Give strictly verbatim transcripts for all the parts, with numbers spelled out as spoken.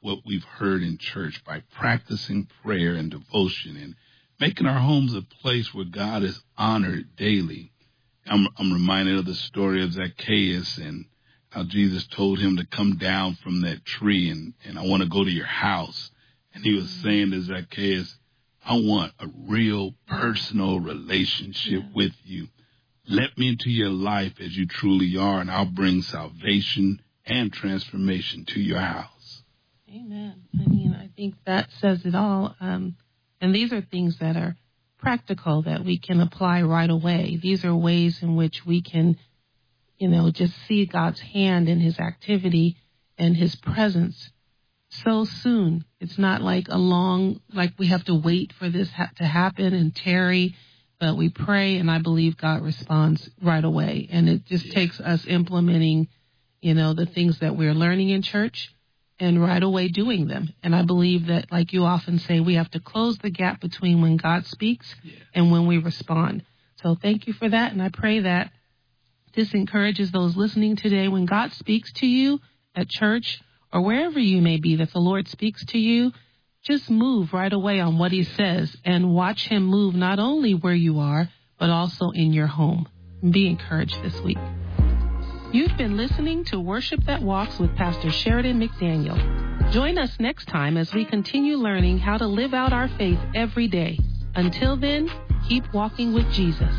what we've heard in church by practicing prayer and devotion and making our homes a place where God is honored daily. I'm, I'm reminded of the story of Zacchaeus and how Jesus told him to come down from that tree and, and I want to go to your house. And he was saying to Zacchaeus, I want a real personal relationship yeah. with you. Let me into your life as you truly are, and I'll bring salvation and transformation to your house. Amen. I mean, I think that says it all. Um, and these are things that are practical that we can apply right away. These are ways in which we can, you know, just see God's hand in his activity and his presence so soon. It's not like a long, like we have to wait for this ha- to happen and tarry, but we pray, and I believe God responds right away. And it just yeah. takes us implementing, you know, the things that we're learning in church and right away doing them. And I believe that, like you often say, we have to close the gap between when God speaks yeah. and when we respond. So thank you for that, and I pray that this encourages those listening today. When God speaks to you at church or wherever you may be, that the Lord speaks to you, just move right away on what he says and watch him move not only where you are, but also in your home. Be encouraged this week. You've been listening to Worship That Walks with Pastor Sheridan McDaniel. Join us next time as we continue learning how to live out our faith every day. Until then, keep walking with Jesus.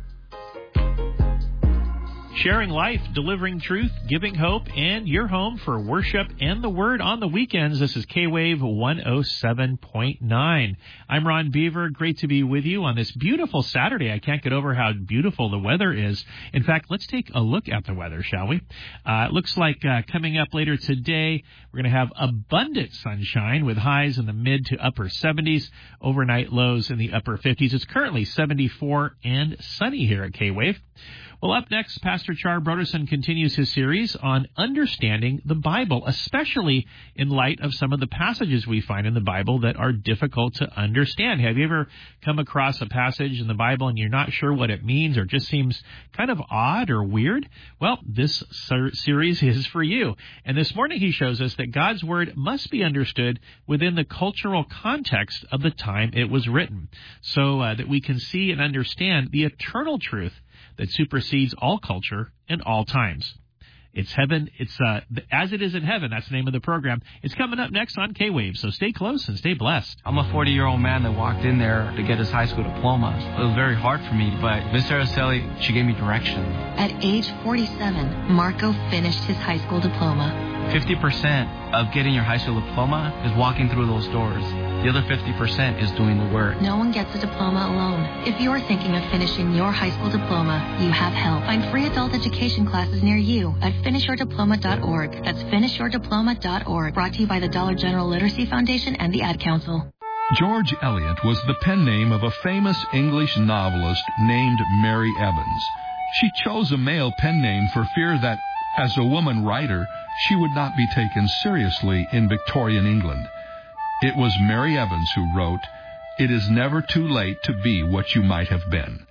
Sharing life, delivering truth, giving hope, and your home for worship and the Word on the weekends. This is K-Wave one oh seven point nine. I'm Ron Beaver. Great to be with you on this beautiful Saturday. I can't get over how beautiful the weather is. In fact, let's take a look at the weather, shall we? Uh, it looks like uh, coming up later today, we're going to have abundant sunshine with highs in the mid to upper seventies, overnight lows in the upper fifties. It's currently seventy-four and sunny here at K-Wave. Well, up next, Pastor Char Broderson continues his series on understanding the Bible, especially in light of some of the passages we find in the Bible that are difficult to understand. Have you ever come across a passage in the Bible and you're not sure what it means or just seems kind of odd or weird? Well, this ser- series is for you. And this morning he shows us that God's Word must be understood within the cultural context of the time it was written, so uh, that we can see and understand the eternal truth that supersedes all culture and all times. It's heaven. It's uh, As It Is in Heaven. That's the name of the program. It's coming up next on K-Wave, so stay close and stay blessed. I'm a forty-year-old man that walked in there to get his high school diploma. It was very hard for me, but Miss Araceli, she gave me direction. At age forty-seven, Marco finished his high school diploma. fifty percent of getting your high school diploma is walking through those doors. The other fifty percent is doing the work. No one gets a diploma alone. If you're thinking of finishing your high school diploma, you have help. Find free adult education classes near you at finish your diploma dot org. That's finish your diploma dot org. Brought to you by the Dollar General Literacy Foundation and the Ad Council. George Eliot was the pen name of a famous English novelist named Mary Evans. She chose a male pen name for fear that, as a woman writer, she would not be taken seriously in Victorian England. It was Mary Evans who wrote, "It is never too late to be what you might have been."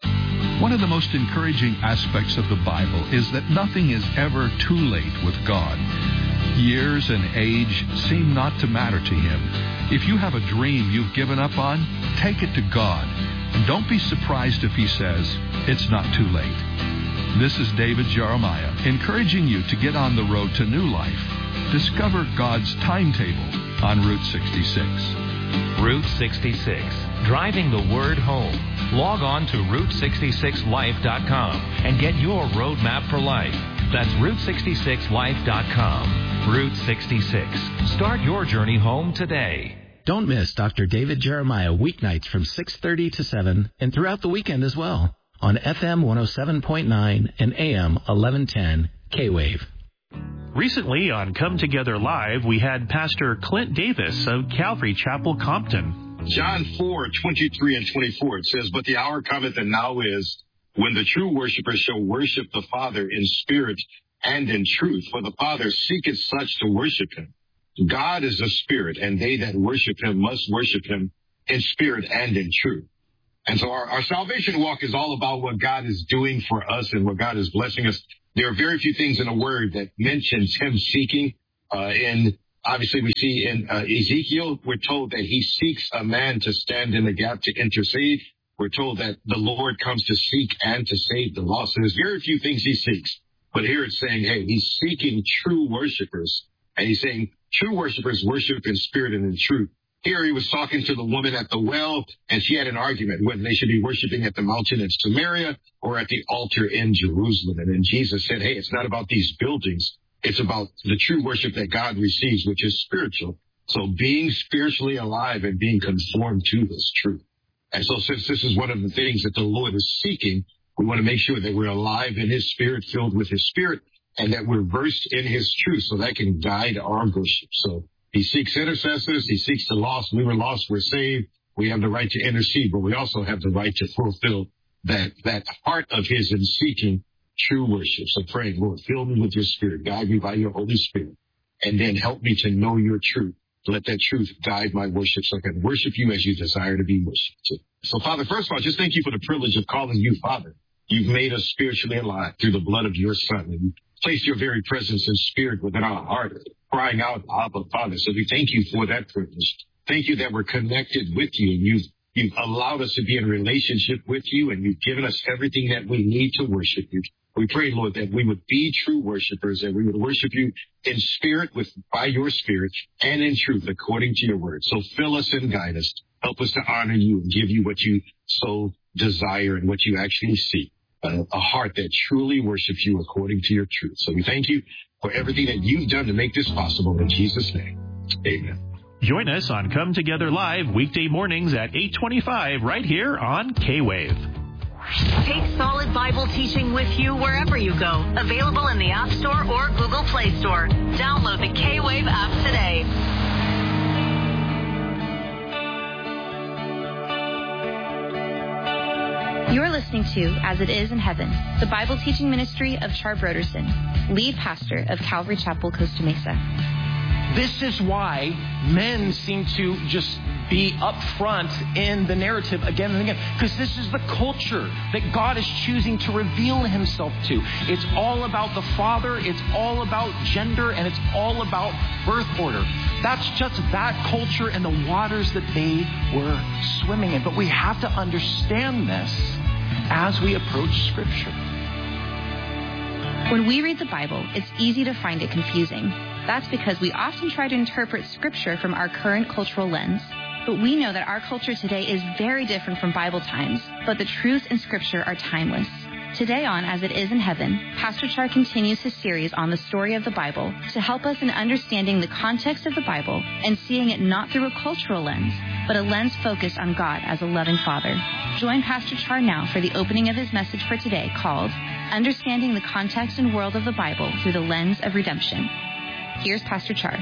One of the most encouraging aspects of the Bible is that nothing is ever too late with God. Years and age seem not to matter to Him. If you have a dream you've given up on, take it to God. And don't be surprised if He says, "It's not too late." This is David Jeremiah, encouraging you to get on the road to new life. Discover God's timetable on Route sixty-six. Route sixty-six, driving the word home. Log on to route sixty-six life dot com and get your roadmap for life. That's route sixty-six life dot com. Route sixty-six. Start your journey home today. Don't miss Doctor David Jeremiah weeknights from six thirty to seven and throughout the weekend as well on F M one oh seven point nine and A M eleven ten K-Wave. Recently on Come Together Live, we had Pastor Clint Davis of Calvary Chapel, Compton. John four, twenty-three and twenty-four, it says, "But the hour cometh and now is, when the true worshipers shall worship the Father in spirit and in truth, for the Father seeketh such to worship Him. God is a spirit, and they that worship Him must worship Him in spirit and in truth." And so our, our salvation walk is all about what God is doing for us and what God is blessing us. There are very few things in the Word that mentions Him seeking uh, in Obviously, we see in uh, Ezekiel, we're told that he seeks a man to stand in the gap to intercede. We're told that the Lord comes to seek and to save the lost. So there's very few things he seeks. But here it's saying, hey, he's seeking true worshipers. And he's saying true worshipers worship in spirit and in truth. Here he was talking to the woman at the well, and she had an argument whether they should be worshiping at the mountain in Samaria or at the altar in Jerusalem. And then Jesus said, hey, it's not about these buildings. It's about the true worship that God receives, which is spiritual. So being spiritually alive and being conformed to this truth. And so since this is one of the things that the Lord is seeking, we want to make sure that we're alive in his spirit, filled with his spirit, and that we're versed in his truth so that can guide our worship. So he seeks intercessors. He seeks the lost. We were lost. We're saved. We have the right to intercede, but we also have the right to fulfill that, that heart of his in seeking true worship. So praying, Lord, fill me with your spirit. Guide me by your Holy Spirit. And then help me to know your truth. Let that truth guide my worship so I can worship you as you desire to be worshiped. So, Father, first of all, just thank you for the privilege of calling you Father. You've made us spiritually alive through the blood of your Son. And you placed your very presence and spirit within our heart, crying out, Abba, Father. So we thank you for that privilege. Thank you that we're connected with you. And you've, you've allowed us to be in relationship with you, and you've given us everything that we need to worship you. We pray, Lord, that we would be true worshipers, and we would worship you in spirit with by your spirit and in truth according to your word. So fill us and guide us. Help us to honor you and give you what you so desire and what you actually seek. A, a heart that truly worships you according to your truth. So we thank you for everything that you've done to make this possible. In Jesus' name, amen. Join us on Come Together Live weekday mornings at eight twenty-five right here on K-Wave. Take solid Bible teaching with you wherever you go. Available in the App Store or Google Play Store. Download the K-Wave app today. You're listening to As It Is in Heaven, the Bible teaching ministry of Char Broderson, lead pastor of Calvary Chapel, Costa Mesa. This is why men seem to just be up front in the narrative again and again, because this is the culture that God is choosing to reveal himself to. It's all about the Father, it's all about gender, and it's all about birth order. That's just that culture and the waters that they were swimming in. But we have to understand this as we approach Scripture. When we read the Bible, it's easy to find it confusing. That's because we often try to interpret Scripture from our current cultural lens. But we know that our culture today is very different from Bible times, but the truths in Scripture are timeless. Today on As It Is in Heaven, Pastor Char continues his series on the story of the Bible to help us in understanding the context of the Bible and seeing it not through a cultural lens, but a lens focused on God as a loving Father. Join Pastor Char now for the opening of his message for today called Understanding the Context and World of the Bible Through the Lens of Redemption. Here's Pastor Char.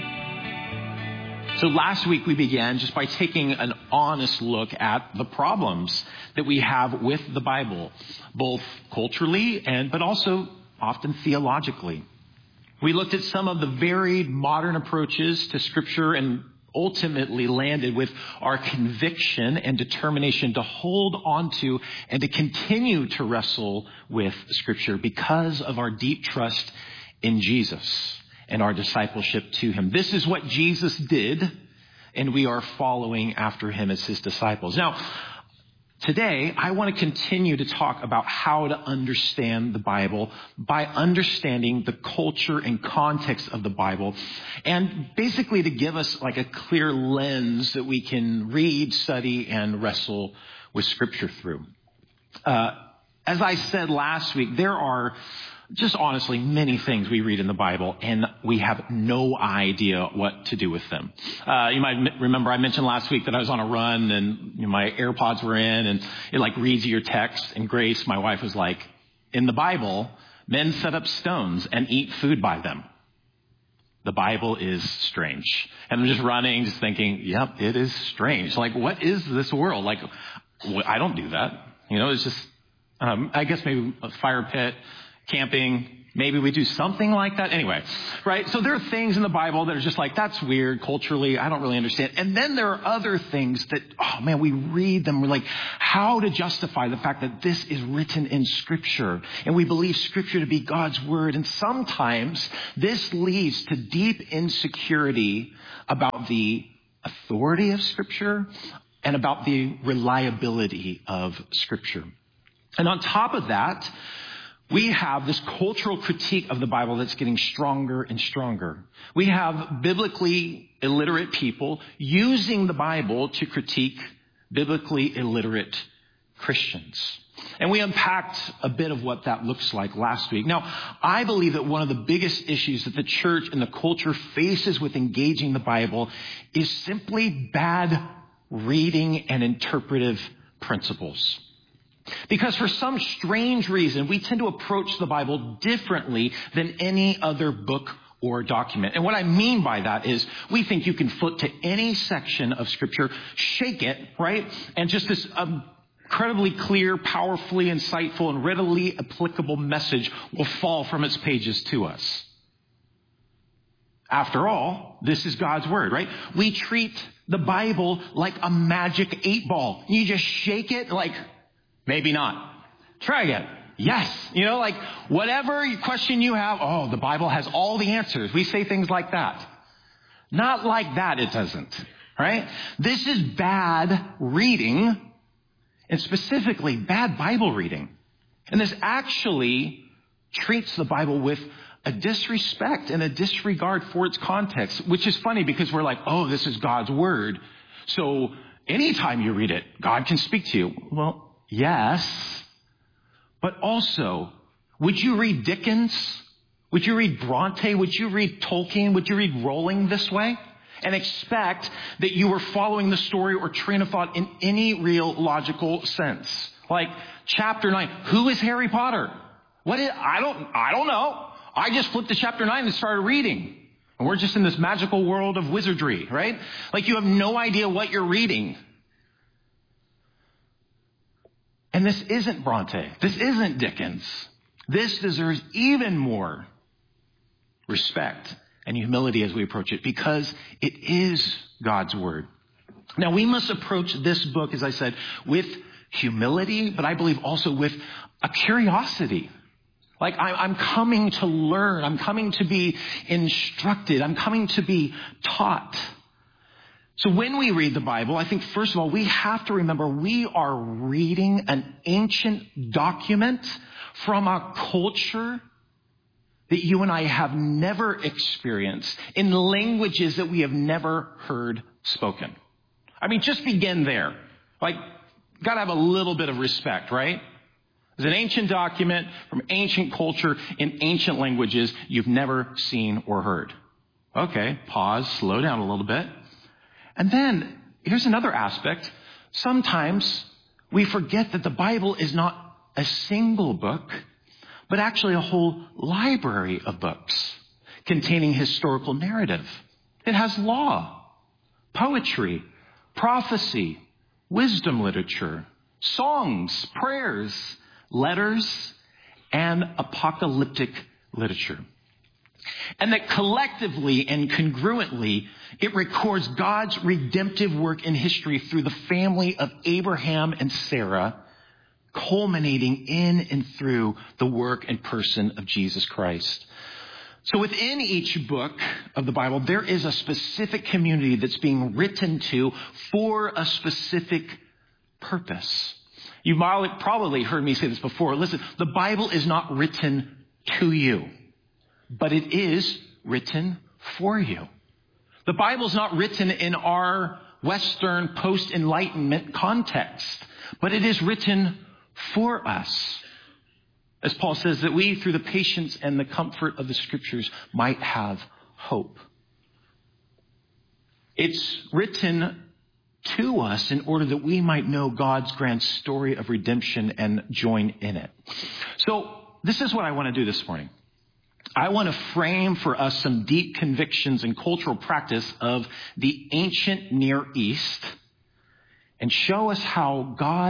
So last week we began just by taking an honest look at the problems that we have with the Bible, both culturally and but also often theologically. We looked at some of the varied modern approaches to Scripture and ultimately landed with our conviction and determination to hold on to and to continue to wrestle with Scripture because of our deep trust in Jesus and our discipleship to him. This is what Jesus did, and we are following after him as his disciples. Now, today, I want to continue to talk about how to understand the Bible by understanding the culture and context of the Bible, and basically to give us like a clear lens that we can read, study, and wrestle with Scripture through. Uh, as I said last week, there are just honestly many things we read in the Bible, and we have no idea what to do with them. Uh, you might m- remember I mentioned last week that I was on a run, and you know, my AirPods were in, and it like reads your text. And Grace, my wife, was like, in the Bible, men set up stones and eat food by them. The Bible is strange. And I'm just running, just thinking, yep, it is strange. Like, what is this world? Like, I don't do that. You know, it's just, um, I guess maybe a fire pit, camping, Maybe we do something like that. Anyway, right? So there are things in the Bible that are just like, that's weird culturally. I don't really understand. And then there are other things that, oh man, we read them. We're like, how to justify the fact that this is written in Scripture. And we believe Scripture to be God's word. And sometimes this leads to deep insecurity about the authority of Scripture and about the reliability of Scripture. And on top of that, we have this cultural critique of the Bible that's getting stronger and stronger. We have biblically illiterate people using the Bible to critique biblically illiterate Christians. And we unpacked a bit of what that looks like last week. Now, I believe that one of the biggest issues that the church and the culture faces with engaging the Bible is simply bad reading and interpretive principles. Because for some strange reason, we tend to approach the Bible differently than any other book or document. And what I mean by that is we think you can flip to any section of Scripture, shake it, right? And just this um, incredibly clear, powerfully insightful, and readily applicable message will fall from its pages to us. After all, this is God's word, right? We treat the Bible like a magic eight ball. You just shake it like, maybe not. Try again. Yes. You know, like whatever question you have, oh, the Bible has all the answers. We say things like that. Not like that, it doesn't. Right? This is bad reading, and specifically bad Bible reading. And this actually treats the Bible with a disrespect and a disregard for its context, which is funny because we're like, oh, this is God's word. So anytime you read it, God can speak to you. Well, yes, but also, would you read Dickens? Would you read Bronte? Would you read Tolkien? Would you read Rowling this way? And expect that you were following the story or train of thought in any real logical sense? Like chapter nine, who is Harry Potter? What is, I don't, I don't know. I just flipped to chapter nine and started reading. And we're just in this magical world of wizardry, right? Like you have no idea what you're reading. And this isn't Bronte. This isn't Dickens. This deserves even more respect and humility as we approach it because it is God's word. Now, we must approach this book, as I said, with humility, but I believe also with a curiosity. Like I'm coming to learn. I'm coming to be instructed. I'm coming to be taught. So when we read the Bible, I think, first of all, we have to remember we are reading an ancient document from a culture that you and I have never experienced in languages that we have never heard spoken. I mean, just begin there. Like, got to have a little bit of respect, right? It's an ancient document from ancient culture in ancient languages you've never seen or heard. Okay, pause, slow down a little bit. And then, here's another aspect. Sometimes we forget that the Bible is not a single book, but actually a whole library of books containing historical narrative. It has law, poetry, prophecy, wisdom literature, songs, prayers, letters, and apocalyptic literature. And that collectively and congruently, it records God's redemptive work in history through the family of Abraham and Sarah, culminating in and through the work and person of Jesus Christ. So within each book of the Bible, there is a specific community that's being written to for a specific purpose. You've probably heard me say this before. Listen, the Bible is not written to you, but it is written for you. The Bible is not written in our Western post-Enlightenment context, but it is written for us. As Paul says, that we, through the patience and the comfort of the Scriptures, might have hope. It's written to us in order that we might know God's grand story of redemption and join in it. So this is what I want to do this morning. I want to frame for us some deep convictions and cultural practice of the ancient Near East and show us how God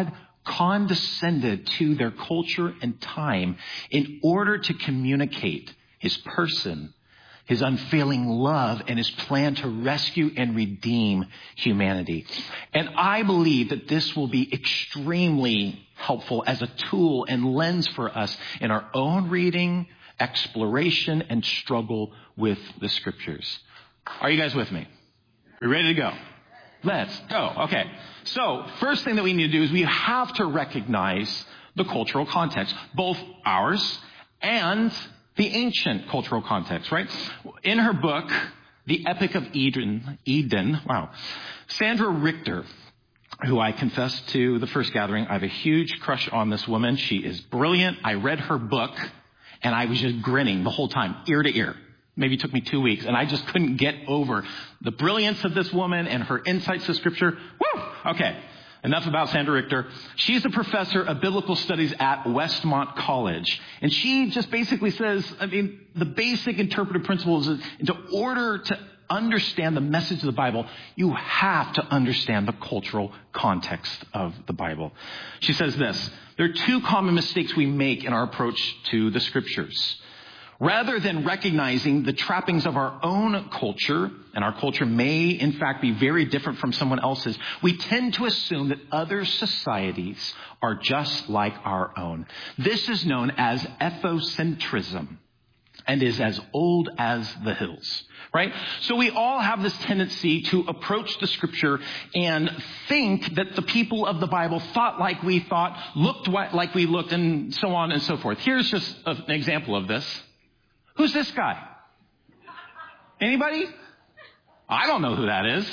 condescended to their culture and time in order to communicate his person, his unfailing love, and his plan to rescue and redeem humanity. And I believe that this will be extremely helpful as a tool and lens for us in our own reading, exploration, and struggle with the scriptures. Are you guys with me? Are you ready to go? Let's go. Okay. So first thing that we need to do is we have to recognize the cultural context, both ours and the ancient cultural context, right? In her book, The Epic of Eden, Eden, wow, Sandra Richter, who I confessed to the first gathering, I have a huge crush on this woman. She is brilliant. I read her book and I was just grinning the whole time, ear to ear. Maybe it took me two weeks and I just couldn't get over the brilliance of this woman and her insights to scripture. Woo! Okay. Enough about Sandra Richter. She's a professor of biblical studies at Westmont College. And she just basically says, I mean, the basic interpretive principle is in order to understand the message of the Bible, you have to understand the cultural context of the Bible. She says this, there are two common mistakes we make in our approach to the scriptures. Rather than recognizing the trappings of our own culture, and our culture may in fact be very different from someone else's, we tend to assume that other societies are just like our own. This is known as ethnocentrism and is as old as the hills, right? So we all have this tendency to approach the scripture and think that the people of the Bible thought like we thought, looked like we looked, and so on and so forth. Here's just an example of this. Who's this guy? Anybody? I don't know who that is.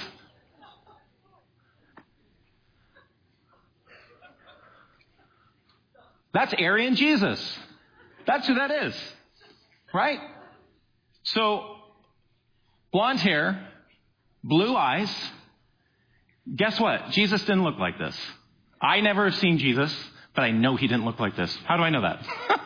That's Aryan Jesus. That's who that is. Right? So, blonde hair, blue eyes. Guess what? Jesus didn't look like this. I never have seen Jesus, but I know he didn't look like this. How do I know that?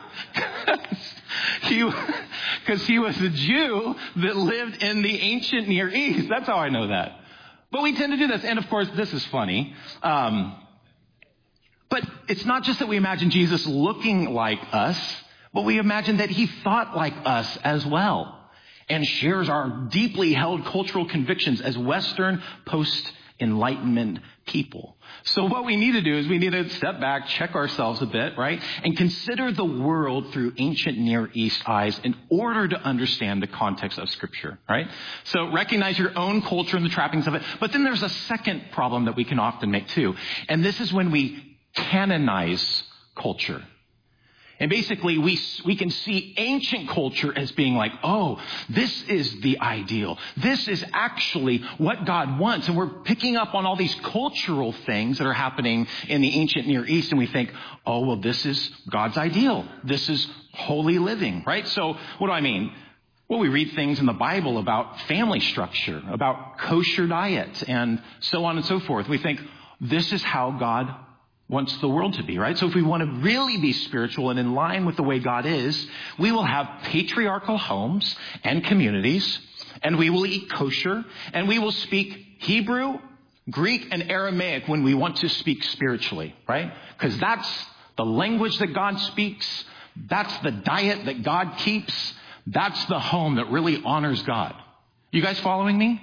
He, because he was a Jew that lived in the ancient Near East. That's how I know that. But we tend to do this. And of course, this is funny. Um, but it's not just that we imagine Jesus looking like us, but we imagine that he thought like us as well and shares our deeply held cultural convictions as Western post-Enlightenment people. So what we need to do is we need to step back, check ourselves a bit, right? And consider the world through ancient Near East eyes in order to understand the context of scripture, right? So recognize your own culture and the trappings of it. But then there's a second problem that we can often make too. And this is when we canonize culture. And basically, we we can see ancient culture as being like, oh, this is the ideal. This is actually what God wants. And we're picking up on all these cultural things that are happening in the ancient Near East. And we think, oh, well, this is God's ideal. This is holy living, right? So what do I mean? Well, we read things in the Bible about family structure, about kosher diet, and so on and so forth. We think, this is how God wants the world to be, right? So if we want to really be spiritual and in line with the way God is, we will have patriarchal homes and communities, and we will eat kosher, and we will speak Hebrew, Greek, and Aramaic when we want to speak spiritually, right? Because that's the language that God speaks. That's the diet that God keeps. That's the home that really honors God. You guys following me?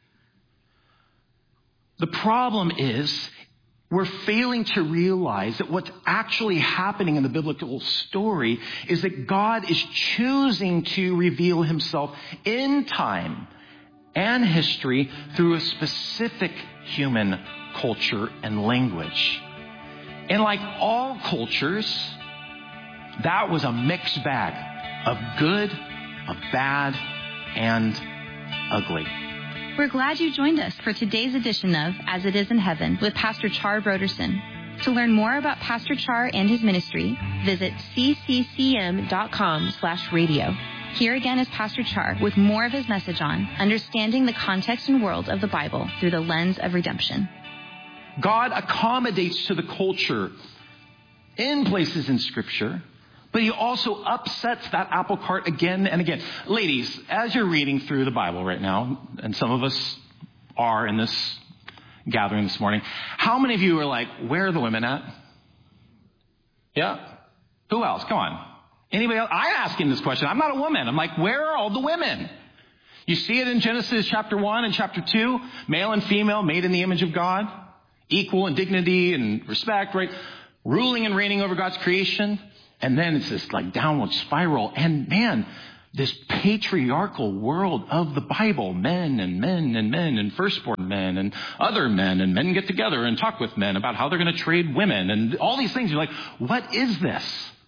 The problem is, we're failing to realize that what's actually happening in the biblical story is that God is choosing to reveal himself in time and history through a specific human culture and language. And like all cultures, that was a mixed bag of good, of bad, and ugly. We're glad you joined us for today's edition of As It Is in Heaven with Pastor Char Broderson. To learn more about Pastor Char and his ministry, visit cccm.com slash radio. Here again is Pastor Char with more of his message on understanding the context and world of the Bible through the lens of redemption. God accommodates to the culture in places in Scripture, but he also upsets that apple cart again and again. Ladies, as you're reading through the Bible right now, and some of us are in this gathering this morning, how many of you are like, where are the women at? Yeah. Who else? Come on. Anybody else? I ask him this question. I'm not a woman. I'm like, where are all the women? You see it in Genesis chapter one and chapter two. Male and female made in the image of God. Equal in dignity and respect, right? Ruling and reigning over God's creation. And then it's this like downward spiral. And man, this patriarchal world of the Bible, men and men and men and firstborn men and other men, and men get together and talk with men about how they're going to trade women and all these things. You're like, what is this?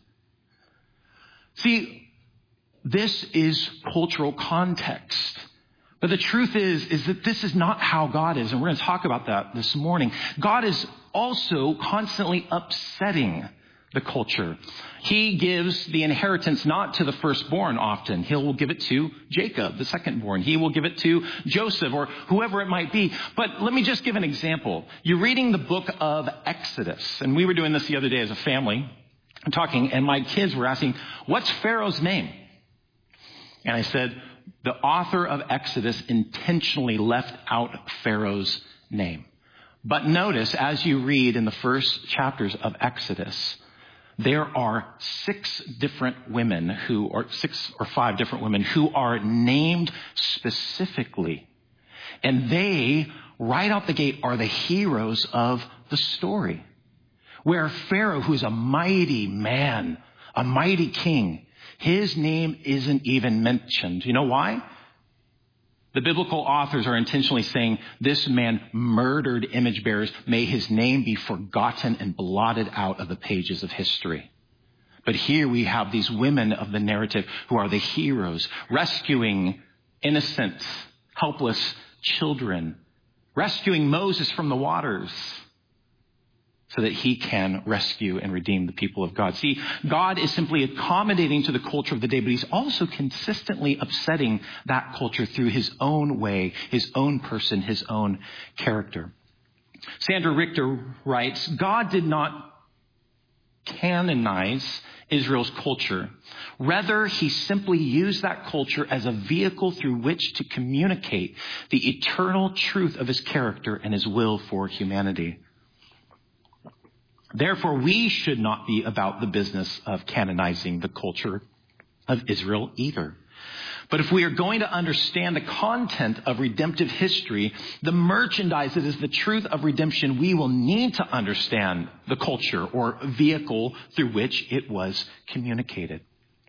See, this is cultural context. But the truth is, is that this is not how God is. And we're going to talk about that this morning. God is also constantly upsetting the culture. He gives the inheritance not to the firstborn often. He will give it to Jacob, the secondborn. He will give it to Joseph or whoever it might be. But let me just give an example. You're reading the book of Exodus. And we were doing this the other day as a family, talking, and my kids were asking, what's Pharaoh's name? And I said, the author of Exodus intentionally left out Pharaoh's name. But notice, as you read in the first chapters of Exodus, there are six different women who, or six or five different women who are named specifically. And they, right out the gate, are the heroes of the story. Where Pharaoh, who's a mighty man, a mighty king, his name isn't even mentioned. You know why? The biblical authors are intentionally saying this man murdered image bearers. May his name be forgotten and blotted out of the pages of history. But here we have these women of the narrative who are the heroes, rescuing innocent, helpless children, rescuing Moses from the waters, so that he can rescue and redeem the people of God. See, God is simply accommodating to the culture of the day, but he's also consistently upsetting that culture through his own way, his own person, his own character. Sandra Richter writes, God did not canonize Israel's culture. Rather, he simply used that culture as a vehicle through which to communicate the eternal truth of his character and his will for humanity. Therefore, we should not be about the business of canonizing the culture of Israel either. But if we are going to understand the content of redemptive history, the merchandise that is the truth of redemption, we will need to understand the culture or vehicle through which it was communicated.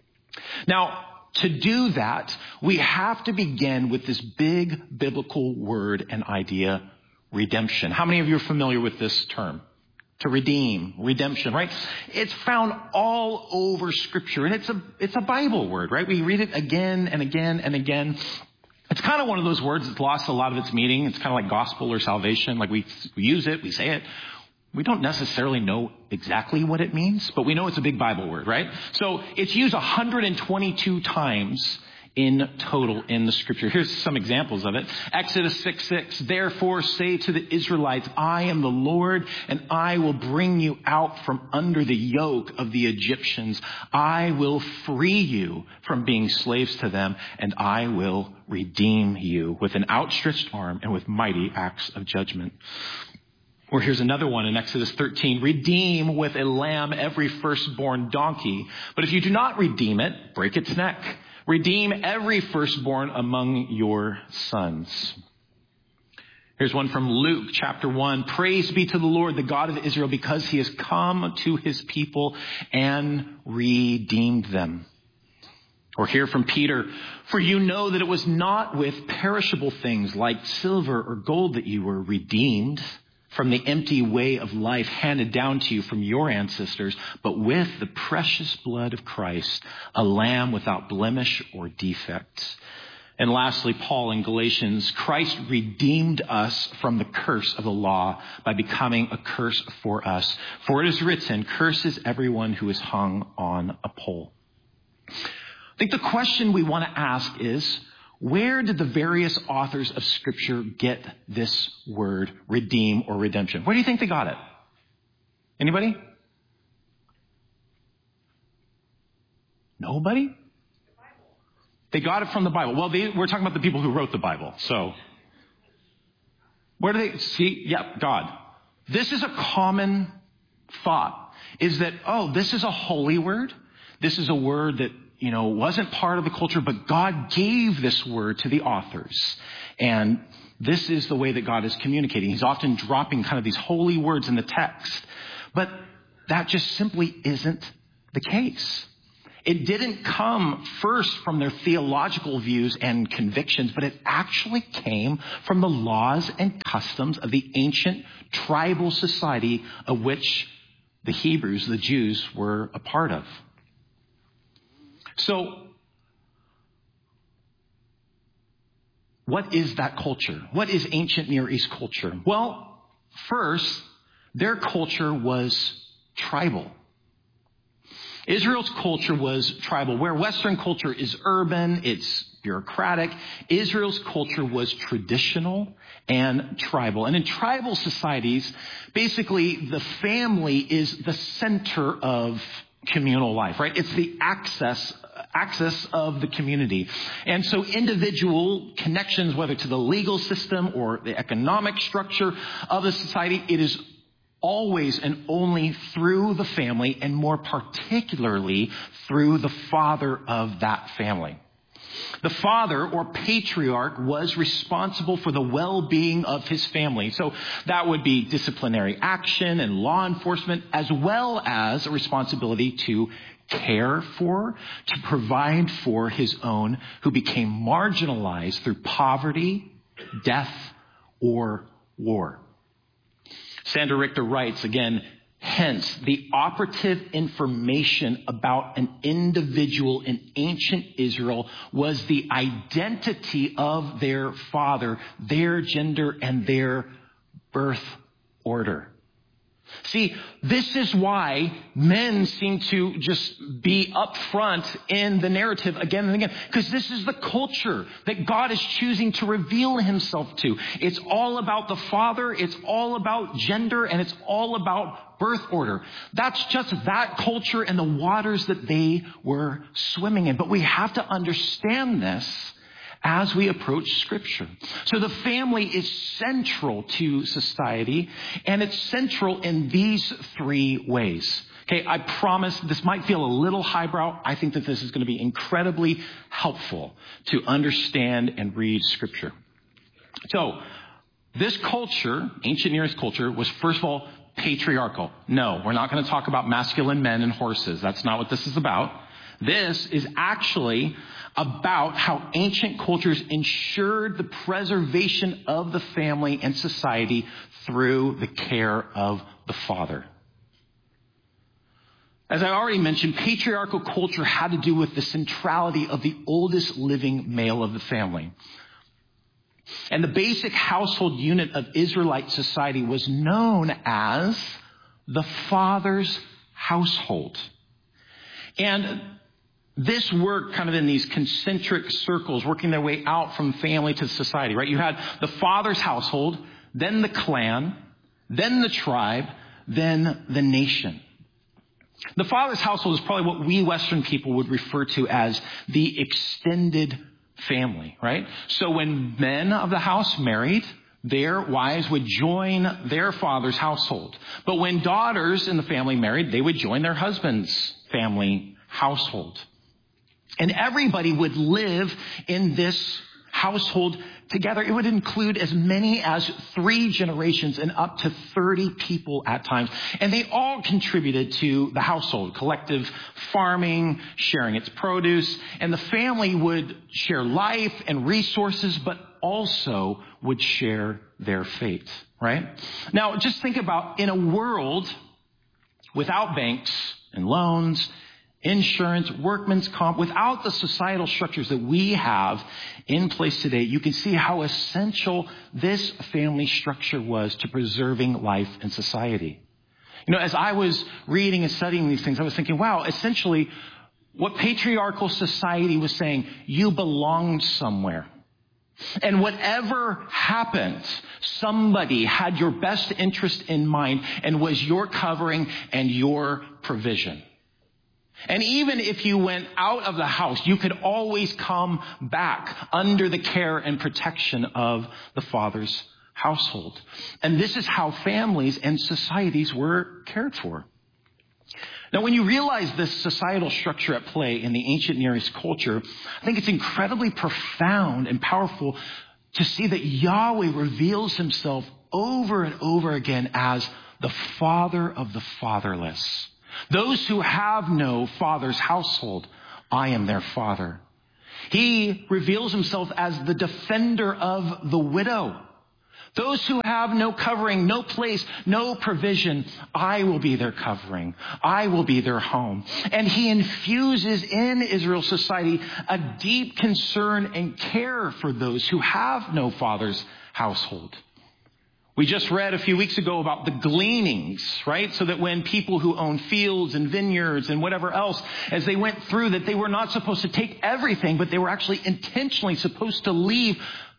Now, to do that, we have to begin with this big biblical word and idea, redemption. How many of you are familiar with this term? To redeem, redemption, right? It's found all over Scripture, and it's a it's a Bible word, right? We read it again and again and again. It's kind of one of those words that's lost a lot of its meaning. It's kind of like gospel or salvation. Like we, we use it, we say it. We don't necessarily know exactly what it means, but we know it's a big Bible word, right? So it's used one hundred twenty-two times in total in the Scripture. Here's some examples of it. Exodus six six, therefore say to the Israelites, I am the Lord, and I will bring you out from under the yoke of the Egyptians. I will free you from being slaves to them, and I will redeem you with an outstretched arm and with mighty acts of judgment. Or here's another one in Exodus thirteen, redeem with a lamb every firstborn donkey. But if you do not redeem it, break its neck. Redeem every firstborn among your sons. Here's one from Luke chapter one. Praise be to the Lord, the God of Israel, because he has come to his people and redeemed them. Or here from Peter, for you know that it was not with perishable things like silver or gold that you were redeemed from the empty way of life handed down to you from your ancestors, but with the precious blood of Christ, a lamb without blemish or defect. And lastly, Paul in Galatians, Christ redeemed us from the curse of the law by becoming a curse for us. For it is written, curses everyone who is hung on a pole. I think the question we want to ask is, where did the various authors of Scripture get this word, redeem or redemption? Where do you think they got it? Anybody? Nobody? They got it from the Bible. Well, they, we're talking about the people who wrote the Bible. So, where do they see? Yeah, God. This is a common thought. is that, oh, this is a holy word. This is a word that, you know, wasn't part of the culture, but God gave this word to the authors. And this is the way that God is communicating. He's often dropping kind of these holy words in the text. But that just simply isn't the case. It didn't come first from their theological views and convictions, but it actually came from the laws and customs of the ancient tribal society of which the Hebrews, the Jews, were a part of. So, what is that culture? What is ancient Near East culture? Well, first, their culture was tribal. Israel's culture was tribal. Where Western culture is urban, it's bureaucratic, Israel's culture was traditional and tribal. And in tribal societies, basically the family is the center of communal life, right? It's the access access of the community. And so individual connections, whether to the legal system or the economic structure of the society, it is always and only through the family, and more particularly through the father of that family. The father or patriarch was responsible for the well-being of his family. So that would be disciplinary action and law enforcement, as well as a responsibility to care for, to provide for his own who became marginalized through poverty, death, or war. Sandra Richter writes, again, hence, the operative information about an individual in ancient Israel was the identity of their father, their gender, and their birth order. See, this is why men seem to just be up front in the narrative again and again, because this is the culture that God is choosing to reveal himself to. It's all about the father, it's all about gender, and it's all about birth order. That's just that culture and the waters that they were swimming in. But we have to understand this as we approach Scripture. So the family is central to society, and it's central in these three ways. Okay, I promise this might feel a little highbrow. I think that this is going to be incredibly helpful to understand and read Scripture. So this culture, ancient Near East culture, was first of all patriarchal. No, we're not going to talk about masculine men and horses. That's not what this is about. This is actually about how ancient cultures ensured the preservation of the family and society through the care of the father. As I already mentioned, patriarchal culture had to do with the centrality of the oldest living male of the family. And the basic household unit of Israelite society was known as the father's household. And this worked kind of in these concentric circles, working their way out from family to society, right? You had the father's household, then the clan, then the tribe, then the nation. The father's household is probably what we Western people would refer to as the extended family, right? So when men of the house married, their wives would join their father's household. But when daughters in the family married, they would join their husband's family household. And everybody would live in this household together. It would include as many as three generations and up to thirty people at times. And they all contributed to the household, collective farming, sharing its produce. And the family would share life and resources, but also would share their fate, right? Now, just think about in a world without banks and loans, insurance, workman's comp, without the societal structures that we have in place today, you can see how essential this family structure was to preserving life and society. You know, as I was reading and studying these things, I was thinking, wow, essentially what patriarchal society was saying, you belonged somewhere. And whatever happened, somebody had your best interest in mind and was your covering and your provision. And even if you went out of the house, you could always come back under the care and protection of the father's household. And this is how families and societies were cared for. Now, when you realize this societal structure at play in the ancient Near East culture, I think it's incredibly profound and powerful to see that Yahweh reveals himself over and over again as the father of the fatherless. Those who have no father's household, I am their father. He reveals himself as the defender of the widow. Those who have no covering, no place, no provision, I will be their covering. I will be their home. And he infuses in Israel's society a deep concern and care for those who have no father's household. We just read a few weeks ago about the gleanings, right? So that when people who own fields and vineyards and whatever else, as they went through, that they were not supposed to take everything, but they were actually intentionally supposed to leave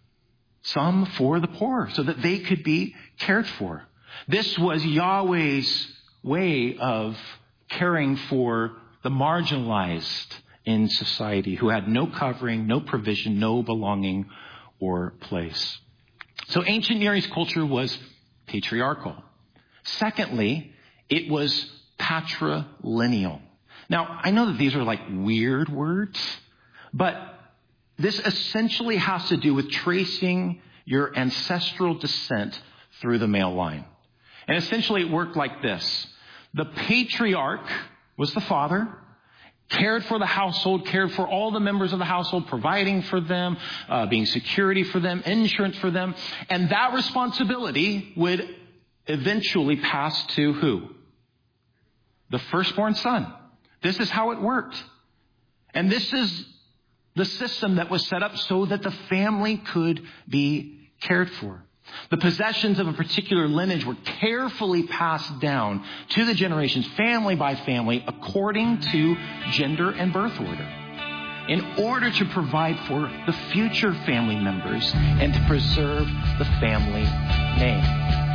some for the poor so that they could be cared for. This was Yahweh's way of caring for the marginalized in society who had no covering, no provision, no belonging or place. So ancient Near East culture was patriarchal. Secondly, it was patrilineal. Now, I know that these are like weird words, but this essentially has to do with tracing your ancestral descent through the male line. And essentially it worked like this. The patriarch was the father, cared for the household, cared for all the members of the household, providing for them, uh, being security for them, insurance for them. And that responsibility would eventually pass to who? The firstborn son. This is how it worked. And this is the system that was set up so that the family could be cared for. The possessions of a particular lineage were carefully passed down to the generations, family by family, according to gender and birth order, in order to provide for the future family members and to preserve the family name.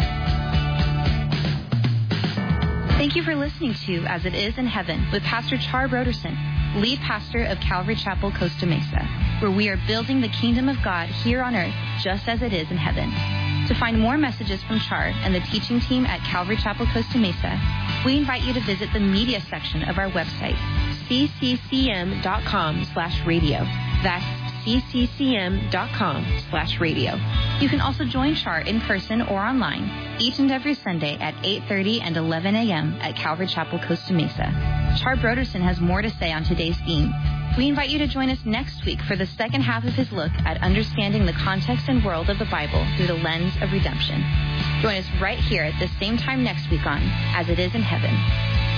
Thank you for listening to As It Is in Heaven with Pastor Char Broderson, lead pastor of Calvary Chapel, Costa Mesa, where we are building the kingdom of God here on earth just as it is in heaven. To find more messages from Char and the teaching team at Calvary Chapel, Costa Mesa, we invite you to visit the media section of our website, c c c m dot com slash radio. That's c c c m dot com slash radio. You can also join Char in person or online each and every Sunday at eight thirty and eleven a.m. at Calvary Chapel, Costa Mesa. Char Broderson has more to say on today's theme. We invite you to join us next week for the second half of his look at understanding the context and world of the Bible through the lens of redemption. Join us right here at the same time next week on As It Is in Heaven.